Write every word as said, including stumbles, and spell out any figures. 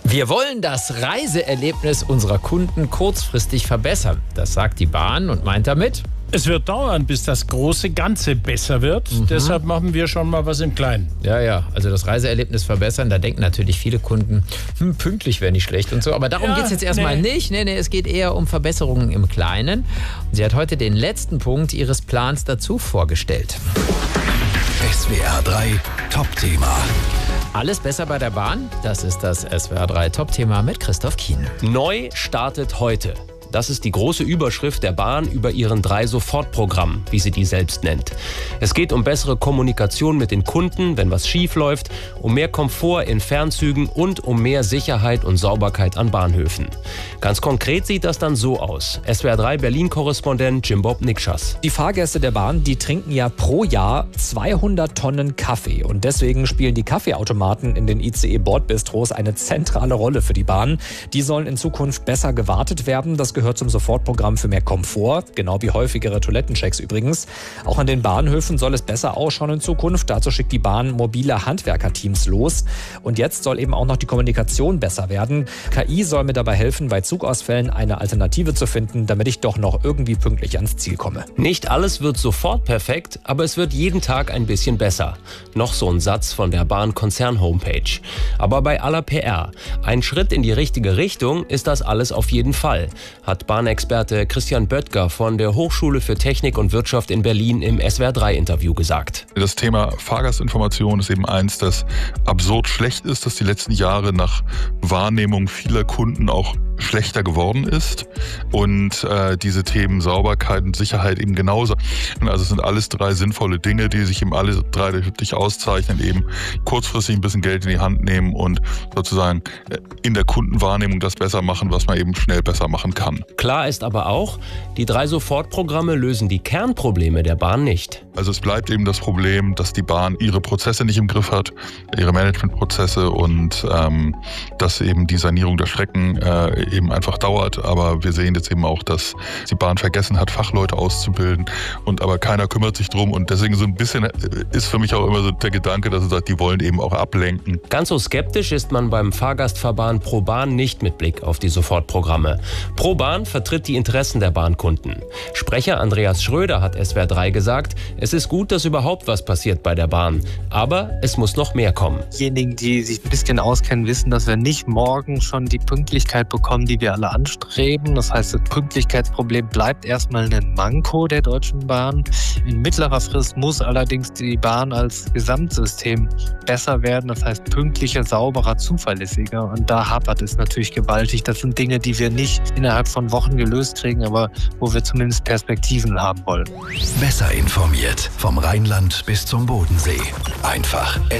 Wir wollen das Reiseerlebnis unserer Kunden kurzfristig verbessern. Das sagt die Bahn und meint damit: Es wird dauern, bis das große Ganze besser wird. Mhm. Deshalb machen wir schon mal was im Kleinen. Ja, ja, also das Reiseerlebnis verbessern, da denken natürlich viele Kunden, hm, pünktlich wäre nicht schlecht und so. Aber darum ja, geht es jetzt erstmal nee. nicht. Nee, nee, es geht eher um Verbesserungen im Kleinen. Und sie hat heute den letzten Punkt ihres Plans dazu vorgestellt. S W R drei Top-Thema. Alles besser bei der Bahn? Das ist das S W R drei Top-Thema mit Christoph Kien. Neu startet heute. Das ist die große Überschrift der Bahn über ihren drei Sofortprogrammen, wie sie die selbst nennt. Es geht um bessere Kommunikation mit den Kunden, wenn was schief läuft, um mehr Komfort in Fernzügen und um mehr Sicherheit und Sauberkeit an Bahnhöfen. Ganz konkret sieht das dann so aus. S W R drei Berlin-Korrespondent Jim Bob Nikschas. Die Fahrgäste der Bahn, die trinken ja pro Jahr zweihundert Tonnen Kaffee. Und deswegen spielen die Kaffeeautomaten in den I C E-Bordbistros eine zentrale Rolle für die Bahn. Die sollen in Zukunft besser gewartet werden. Das gehört zum Sofortprogramm für mehr Komfort, genau wie häufigere Toilettenchecks übrigens. Auch an den Bahnhöfen soll es besser ausschauen in Zukunft. Dazu schickt die Bahn mobile Handwerkerteams los. Und jetzt soll eben auch noch die Kommunikation besser werden. K I soll mir dabei helfen, bei Zugausfällen eine Alternative zu finden, damit ich doch noch irgendwie pünktlich ans Ziel komme. Nicht alles wird sofort perfekt, aber es wird jeden Tag ein bisschen besser. Noch so ein Satz von der Bahn-Konzern-Homepage. Aber bei aller P R, ein Schritt in die richtige Richtung ist das alles auf jeden Fall, hat Bahnexperte Christian Böttger von der Hochschule für Technik und Wirtschaft in Berlin im S W R drei Interview gesagt. Das Thema Fahrgastinformation ist eben eins, das absurd schlecht ist, das die letzten Jahre nach Wahrnehmung vieler Kunden auch schlechter geworden ist. Und äh, diese Themen Sauberkeit und Sicherheit eben genauso. Also es sind alles drei sinnvolle Dinge, die sich eben alle drei durch auszeichnen, eben kurzfristig ein bisschen Geld in die Hand nehmen und sozusagen in der Kundenwahrnehmung das besser machen, was man eben schnell besser machen kann. Klar ist aber auch, die drei Sofortprogramme lösen die Kernprobleme der Bahn nicht. Also es bleibt eben das Problem, dass die Bahn ihre Prozesse nicht im Griff hat, ihre Managementprozesse und ähm, dass eben die Sanierung der Strecken äh, eben einfach dauert. Aber wir sehen jetzt eben auch, dass die Bahn vergessen hat, Fachleute auszubilden und aber keiner kümmert sich drum. Und deswegen so ein bisschen ist für mich auch immer so der Gedanke, dass er sagt, die wollen eben auch ablenken. Ganz so skeptisch ist man beim Fahrgastverband ProBahn nicht mit Blick auf die Sofortprogramme. ProBahn vertritt die Interessen der Bahnkunden. Sprecher Andreas Schröder hat S W R drei gesagt, es ist gut, dass überhaupt was passiert bei der Bahn. Aber es muss noch mehr kommen. Diejenigen, die sich ein bisschen auskennen, wissen, dass wir nicht morgen schon die Pünktlichkeit bekommen, die wir alle anstreben. Das heißt, das Pünktlichkeitsproblem bleibt erstmal ein Manko der Deutschen Bahn. In mittlerer Frist muss allerdings die Bahn als Gesamtsystem besser werden. Das heißt, pünktlicher, sauberer, zuverlässiger. Und da hapert es natürlich gewaltig. Das sind Dinge, die wir nicht innerhalb von Wochen gelöst kriegen, aber wo wir zumindest Perspektiven haben wollen. Besser informiert vom Rheinland bis zum Bodensee. Einfach